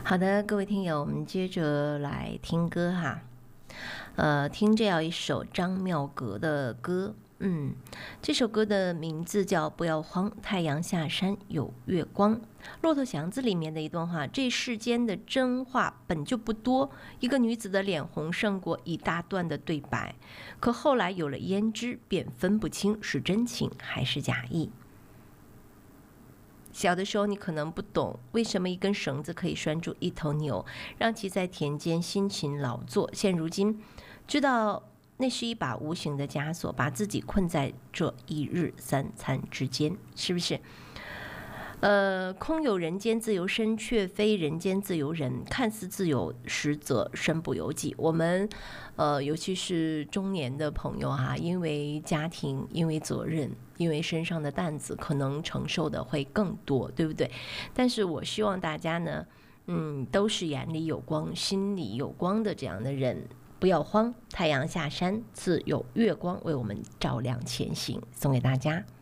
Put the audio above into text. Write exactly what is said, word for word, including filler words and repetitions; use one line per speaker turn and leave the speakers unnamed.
好的，各位听友，我们接着来听歌哈。呃，听这样一首张妙阁的歌，嗯，这首歌的名字叫《不要慌，太阳下山有月光》。骆驼祥子里面的一段话：这世间的真话本就不多，一个女子的脸红胜过一大段的对白。可后来有了胭脂，便分不清是真情还是假意。小的时候，你可能不懂为什么一根绳子可以拴住一头牛，让其在田间辛勤劳作。现如今，知道那是一把无形的枷锁，把自己困在这一日三餐之间，是不是？呃，空有人间自由身，却非人间自由人。看似自由，实则身不由己。我们，呃，尤其是中年的朋友哈、啊，因为家庭，因为责任，因为身上的担子，可能承受的会更多，对不对？但是我希望大家呢，嗯，都是眼里有光、心里有光的这样的人。不要慌，太阳下山自有月光为我们照亮前行。送给大家。